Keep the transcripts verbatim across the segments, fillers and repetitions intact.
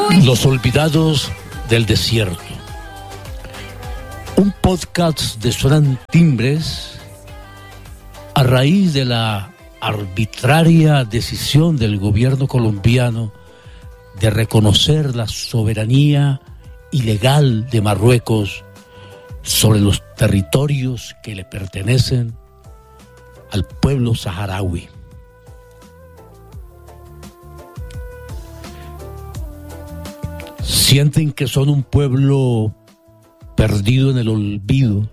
Los olvidados del desierto. Un podcast de Suenan Timbres a raíz de la arbitraria decisión del gobierno colombiano de reconocer la soberanía ilegal de Marruecos sobre los territorios que le pertenecen al pueblo saharaui. Sienten que son un pueblo perdido en el olvido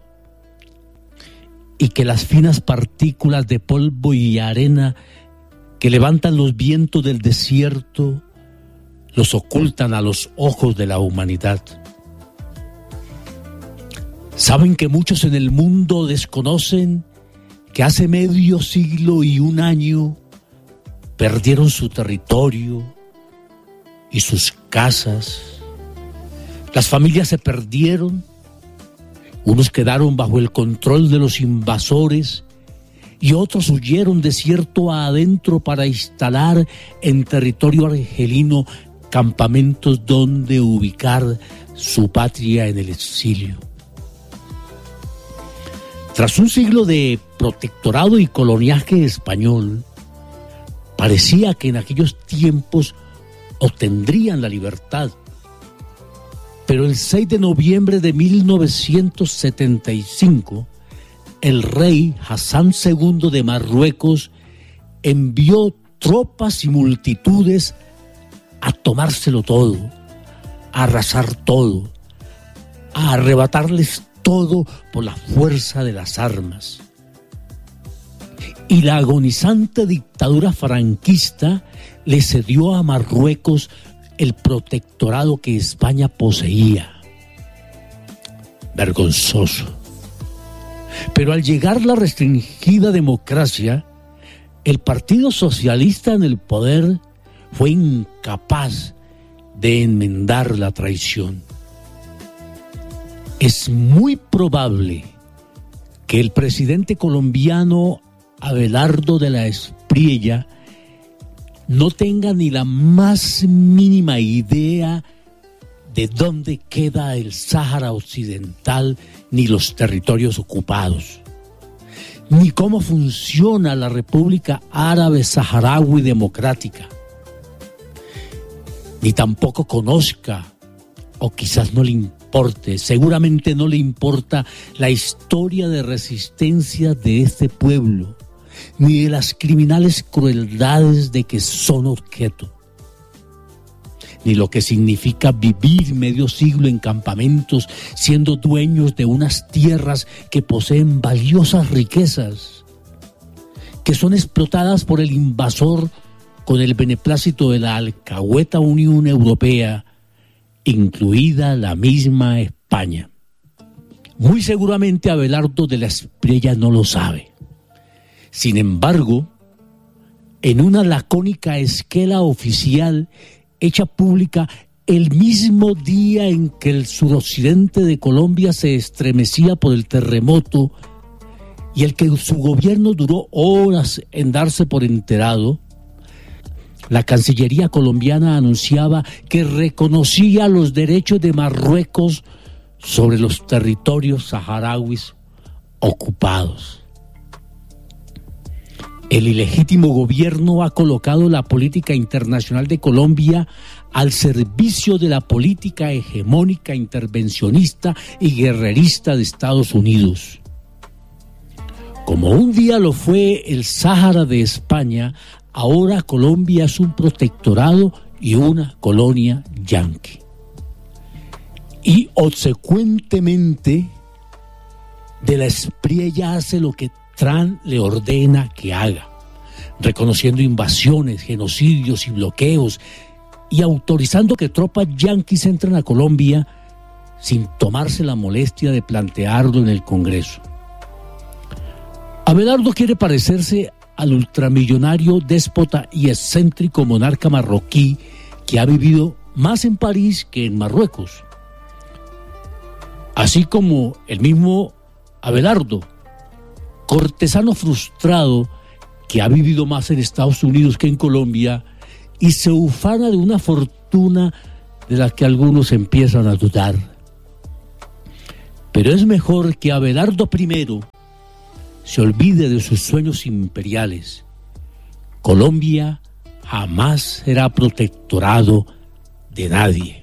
y que las finas partículas de polvo y arena que levantan los vientos del desierto los ocultan a los ojos de la humanidad. Saben que muchos en el mundo desconocen que hace medio siglo y un año perdieron su territorio y sus casas. Las familias se perdieron, unos quedaron bajo el control de los invasores y otros huyeron desierto adentro para instalar en territorio argelino campamentos donde ubicar su patria en el exilio. Tras un siglo de protectorado y coloniaje español, parecía que en aquellos tiempos obtendrían la libertad. Pero el seis de noviembre de mil novecientos setenta y cinco, el rey Hassan segundo de Marruecos envió tropas y multitudes a tomárselo todo, a arrasar todo, a arrebatarles todo por la fuerza de las armas. Y la agonizante dictadura franquista le cedió a Marruecos el protectorado que España poseía. Vergonzoso. Pero al llegar la restringida democracia, el Partido Socialista en el poder fue incapaz de enmendar la traición. Es muy probable que el presidente colombiano Abelardo de la Espriella no tenga ni la más mínima idea de dónde queda el Sáhara Occidental ni los territorios ocupados, ni cómo funciona la República Árabe Saharaui Democrática, ni tampoco conozca, o quizás no le importe, seguramente no le importa la historia de resistencia de este pueblo, ni de las criminales crueldades de que son objeto, ni lo que significa vivir medio siglo en campamentos siendo dueños de unas tierras que poseen valiosas riquezas, que son explotadas por el invasor con el beneplácito de la alcahueta Unión Europea, incluida la misma España. Muy seguramente Abelardo de la Espriella no lo sabe. Sin embargo, en una lacónica esquela oficial hecha pública el mismo día en que el suroccidente de Colombia se estremecía por el terremoto y el que su gobierno duró horas en darse por enterado, la Cancillería colombiana anunciaba que reconocía los derechos de Marruecos sobre los territorios saharauis ocupados. El ilegítimo gobierno ha colocado la política internacional de Colombia al servicio de la política hegemónica, intervencionista y guerrerista de Estados Unidos. Como un día lo fue el Sáhara de España, ahora Colombia es un protectorado y una colonia yanqui. Y obsecuentemente de la Espriella hace lo que Trump le ordena que haga, reconociendo invasiones, genocidios y bloqueos y autorizando que tropas yanquis entren a Colombia sin tomarse la molestia de plantearlo en el Congreso. Abelardo quiere parecerse al ultramillonario, déspota y excéntrico monarca marroquí que ha vivido más en París que en Marruecos. Así como el mismo Abelardo, cortesano frustrado que ha vivido más en Estados Unidos que en Colombia y se ufana de una fortuna de la que algunos empiezan a dudar. Pero es mejor que Abelardo primero se olvide de sus sueños imperiales. Colombia jamás será protectorado de nadie.